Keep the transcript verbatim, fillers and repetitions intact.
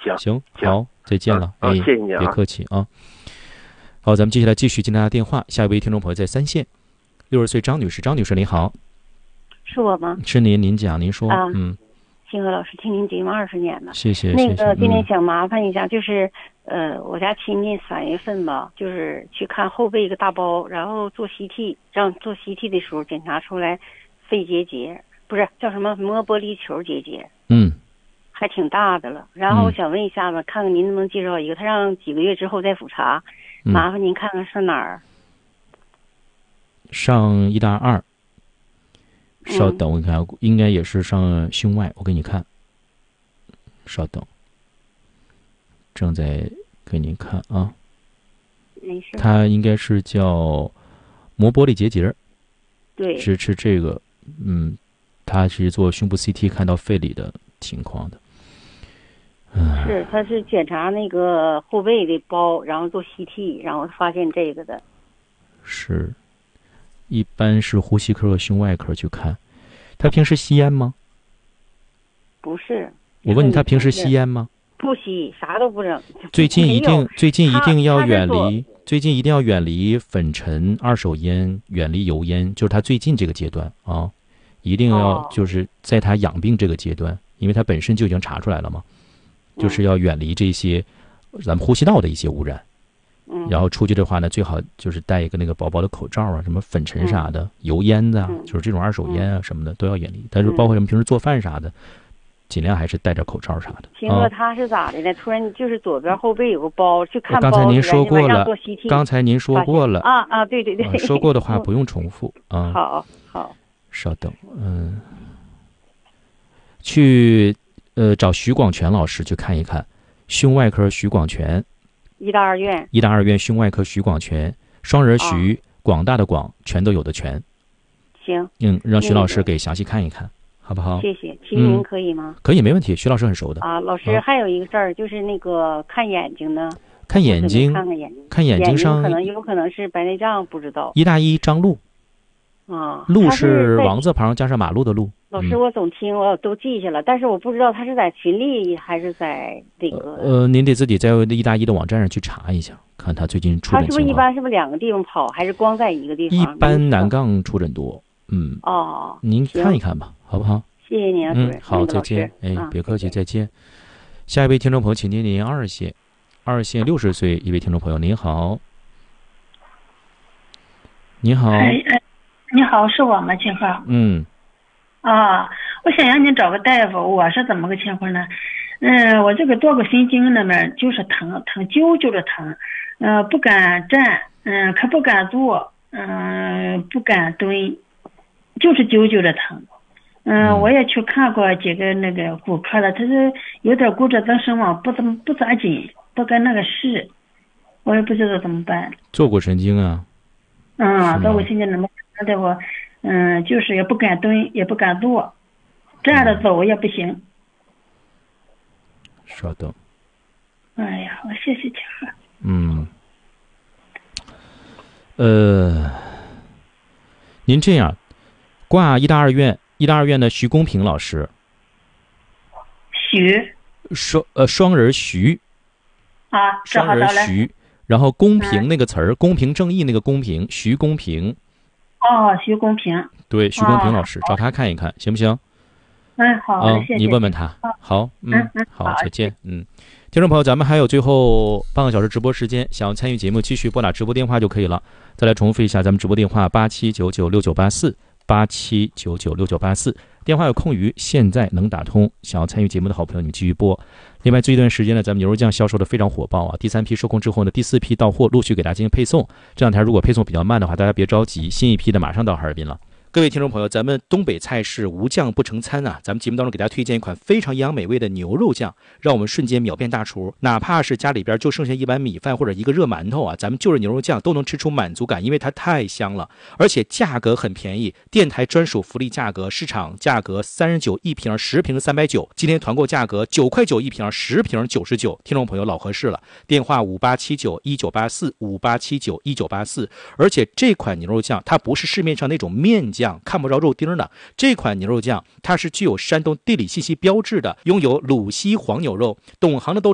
行行，好，再见了。 嗯、 哎， 谢谢你啊， 别客气啊。好，咱们接下来继续接大家电话。下一位听众朋友在三线，六十岁张女士，张女士您好。 是我吗？ 是您，您讲，您说。 啊、 嗯， 星河老师，听您节目二十年了， 谢谢。 那个谢谢今天想麻烦一下，嗯、就是呃，我家亲戚三月份吧，就是去看后背一个大包，然后做 C T， 让做 C T 的时候检查出来肺结节，不是叫什么膜玻璃球结节， 嗯， 还挺大的了。然后我想问一下子，嗯、看看您能不能介绍一个，他让几个月之后再复查， 嗯、 麻烦您看看上哪儿？ 上一大二。稍等，我看应该也是上胸外，我给你看。稍等，正在给您看啊。 没事。 它应该是叫膜玻璃结节。 对。 是是这个，嗯，他是做胸部 C T 看到肺里的情况的。嗯。 是，他是检查那个后背的包，然后做 C T， 然后发现这个的。 是。一般是呼吸科和胸外科去看。他平时吸烟吗？ 不是。 我问你，他平时吸烟吗？ 不吸，啥都不整。 最近一定最近一定要远离，最近一定要远离粉尘、二手烟，远离油烟。就是他最近这个阶段啊，一定要就是在他养病这个阶段，因为他本身就已经查出来了嘛，就是要远离这些咱们呼吸道的一些污染。 嗯， 然后出去的话呢，最好就是戴一个那个薄薄的口罩啊，什么粉尘啥的、嗯、油烟的、嗯，就是这种二手烟啊什么的、嗯、都要远离。但是包括什么平时做饭啥的，尽量还是戴着口罩啥的。 听说他是咋的呢？突然就是左边后背有个包，去看包。 刚才您说过了，刚才您说过了啊啊，对对对、 啊，说过的话不用重复啊。 好好， 稍等，嗯，去呃找徐广全老师去看一看，胸外科徐广全。 医大二院， 医大二院胸外科徐广全，双人徐、哦，广大的广，全都有的全。 行， 嗯，让徐老师给详细看一看，好不好？ 谢谢，提名可以吗、 嗯？可以，没问题，徐老师很熟的。 啊，老师、啊、还有一个事儿，就是那个看眼睛呢。 看眼睛， 看看眼睛， 看眼睛上可能有可能是白内障，不知道。 医大一张路。 啊， 路是王字旁加上马路的路。 老师，我总听，我都记下了，但是我不知道他是在群里还是在那个。 呃，您得自己在医大一的网站上去查一下，看他最近出诊情况。 他是不是一般是不是两个地方跑，还是光在一个地方？ 一般南杠出诊多，嗯。 哦。 您看一看吧，好不好？ 谢谢您啊，主任。 嗯，好，再见。哎，别客气，再见。下一位听众朋友，请接您二线，二线六十岁一位听众朋友，您好。你好。 哎哎。你好，是我吗？情况？ 嗯。 啊，我想让你找个大夫。我是怎么个情况呢？嗯，我这个多个神经那边就是疼，疼揪揪着疼，嗯、呃，不敢站，嗯，可不敢坐，嗯，不敢蹲，就是揪揪着疼。嗯，嗯我也去看过几个那个骨科的，他是有点骨质增生嘛，不怎么不咋紧，不跟那个试，我也不知道怎么办。 坐过神经啊？ 嗯，坐过神经怎么？的我，嗯，就是也不敢蹲，也不敢坐，站着走也不行。 稍等。 哎呀，我谢谢情况。 嗯。呃，您这样，挂医大二院，医大二院的徐公平老师。 徐。 双呃双人徐。 啊， 双人徐，然后公平那个词儿、嗯，公平正义那个公平，徐公平。 哦，徐公平， 对，徐公平老师，哦、找他看一看，行不行？ 嗯，好， 啊、 谢谢。 你问问他。好，嗯， 嗯嗯好，再见。嗯，听众朋友，咱们还有最后半个小时直播时间，想要参与节目，继续拨打直播电话就可以了。再来重复一下咱们直播电话：八七九九六九八四，八七九九六九八四。电话有空余，现在能打通。想要参与节目的好朋友，你们继续拨。另外，这一段时间呢，咱们牛肉酱销售的非常火爆啊！第三批收空之后呢，第四批到货，陆续给大家进行配送。这两天如果配送比较慢的话，大家别着急，新一批的马上到哈尔滨了。各位听众朋友，咱们东北菜是无酱不成餐啊！咱们节目当中给大家推荐一款非常营养美味的牛肉酱，让我们瞬间秒变大厨。哪怕是家里边就剩下一碗米饭或者一个热馒头啊，咱们就着牛肉酱都能吃出满足感，因为它太香了，而且价格很便宜，电台专属福利价格，市场价格三十九一瓶，十瓶三百九，今天团购价格九块九一瓶，十瓶九十九。听众朋友老合适了，电话五八七九一九八四，五八七九一九八四。而且这款牛肉酱它不是市面上那种面酱。看不着肉丁的这款牛肉酱，它是具有山东地理信息标志的，拥有鲁西黄牛肉，懂行的都